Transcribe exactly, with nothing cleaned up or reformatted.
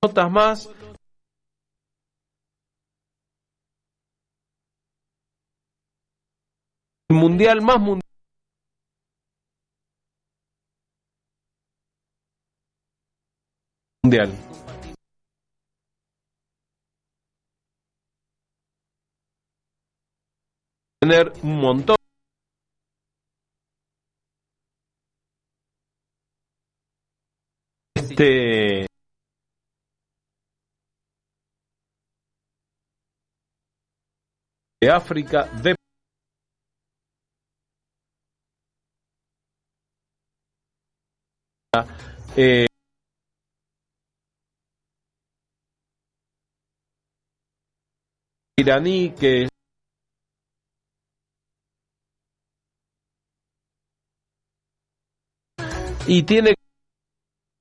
notas más. El mundial más mundial. Mundial. Tener un montón. Este. De África, de eh, iraní que y tiene